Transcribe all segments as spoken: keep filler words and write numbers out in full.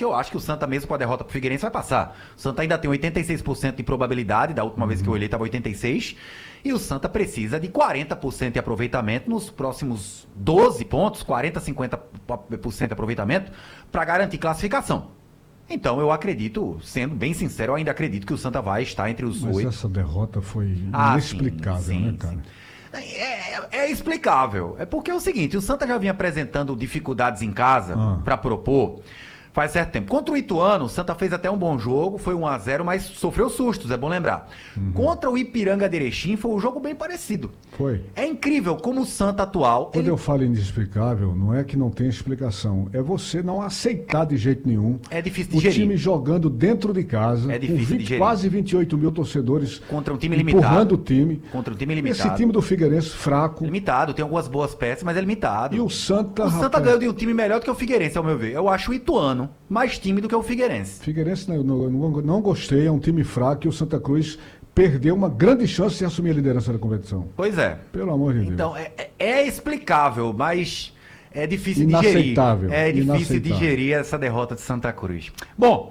que eu acho que o Santa, mesmo com a derrota pro Figueirense, vai passar. O Santa ainda tem oitenta e seis por cento de probabilidade, da última uhum. vez que eu olhei estava oitenta e seis por cento, e o Santa precisa de quarenta por cento de aproveitamento nos próximos doze pontos, quarenta, cinquenta por cento de aproveitamento, para garantir classificação. Então eu acredito, sendo bem sincero, eu ainda acredito que o Santa vai estar entre os oito. Mas essa derrota foi ah, inexplicável, sim, sim, né, cara? Sim. É, é explicável. É porque é o seguinte, o Santa já vinha apresentando dificuldades em casa ah. para propor faz certo tempo. Contra o Ituano, o Santa fez até um bom jogo, foi um a zero, mas sofreu sustos, é bom lembrar. Uhum. Contra o Ipiranga de Erechim foi um jogo bem parecido. Foi. É incrível como o Santa atual... Quando ele... eu falo inexplicável, não é que não tem explicação, é você não aceitar de jeito nenhum. É difícil de gerir. O time jogando dentro de casa, é difícil com vinte, de gerir. Quase vinte e oito mil torcedores contra um time limitado. Empurrando o time. Contra um time limitado. Esse time do Figueirense fraco. Limitado, tem algumas boas peças, mas é limitado. E o Santa... O Santa rapaz... ganhou de um time melhor do que o Figueirense, ao meu ver. Eu acho o Ituano mais time do que o Figueirense. Figueirense não, não, não, não gostei, é um time fraco e o Santa Cruz perdeu uma grande chance de assumir a liderança da competição. Pois é. Pelo amor de Deus. Então, é, é explicável, mas é difícil Inaceitável. de gerir. É difícil Inaceitável. digerir essa derrota de Santa Cruz. Bom,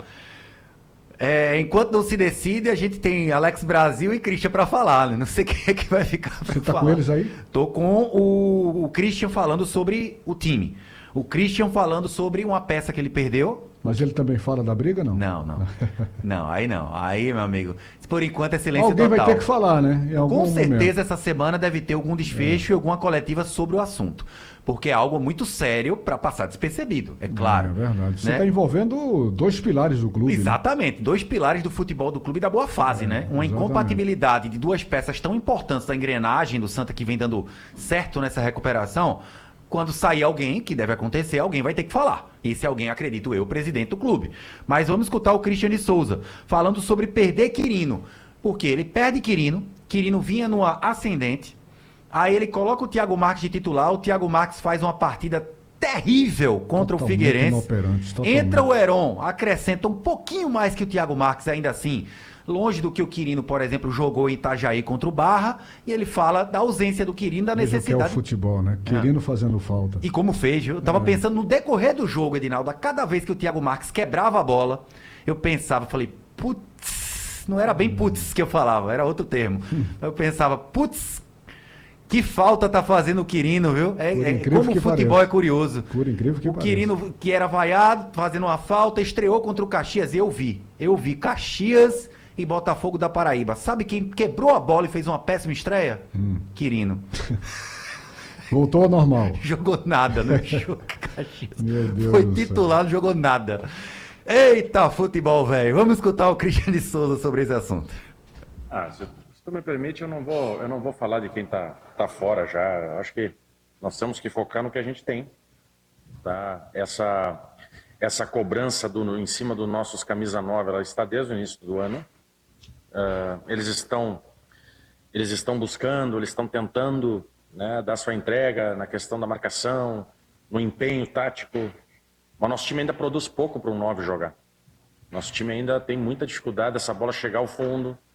é, enquanto não se decide, a gente tem Alex Brasil e Christian para falar, né? Não sei quem é que vai ficar para falar. Você tá com eles aí? Tô com o, o Christian falando sobre o time. O Christian falando sobre uma peça que ele perdeu. Mas ele também fala da briga, não? Não, não. Não, aí não. Aí, meu amigo, por enquanto é silêncio Alguém total. vai ter que falar, né? Em algum Com certeza momento. Essa semana deve ter algum desfecho é. e alguma coletiva sobre o assunto. Porque é algo muito sério para passar despercebido, é claro. É verdade. Você né? está envolvendo dois pilares do clube. Exatamente. Né? Dois pilares do futebol do clube da boa fase, é, né? Uma exatamente. Incompatibilidade de duas peças tão importantes da engrenagem do Santa que vem dando certo nessa recuperação. Quando sair alguém, que deve acontecer, alguém vai ter que falar. Esse alguém, acredito eu, o presidente do clube. Mas vamos escutar o Christian de Souza falando sobre perder Quirino. Porque ele perde Quirino, Quirino vinha numa ascendente, aí ele coloca o Thiago Marques de titular, o Thiago Marques faz uma partida terrível contra totalmente o Figueirense. Entra o Heron, acrescenta um pouquinho mais que o Thiago Marques, ainda assim, longe do que o Quirino, por exemplo, jogou em Itajaí contra o Barra, e ele fala da ausência do Quirino, da Veja necessidade... que é o futebol, né? Quirino é. fazendo falta. E como fez, eu tava é. pensando no decorrer do jogo, Edinaldo, a cada vez que o Thiago Marques quebrava a bola, eu pensava, falei, putz, não era bem putz que eu falava, era outro termo. Hum. Eu pensava, putz, que falta tá fazendo o Quirino, viu? É, é como o futebol pareça. é curioso. Por incrível que o pareça. Quirino, que era vaiado, fazendo uma falta, estreou contra o Caxias, e eu vi, eu vi Caxias... e Botafogo da Paraíba. Sabe quem quebrou a bola e fez uma péssima estreia? Hum. Quirino. Voltou ao normal. Jogou nada no jogo. Meu Deus Foi do titular, céu. Não jogou nada. Eita, futebol, velho. Vamos escutar o Christian de Souza sobre esse assunto. Ah, se, se tu me permite, eu não vou, eu não vou falar de quem tá, tá fora já. Acho que nós temos que focar no que a gente tem. Tá? Essa, essa cobrança do, em cima dos nossos camisa nove, ela está desde o início do ano. Uh, eles estão eles estão buscando, eles estão tentando, né, dar sua entrega na questão da marcação, no empenho tático, mas nosso time ainda produz pouco para um nove jogar. Nosso time ainda tem muita dificuldade dessa bola chegar ao fundo,